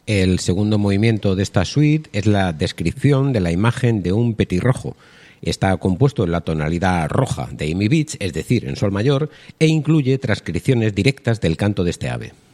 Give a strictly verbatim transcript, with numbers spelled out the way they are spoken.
El segundo movimiento de esta suite es la descripción de la imagen de un petirrojo. Está compuesto en la tonalidad roja de Mi Beach, es decir, en sol mayor, e incluye transcripciones directas del canto de este ave.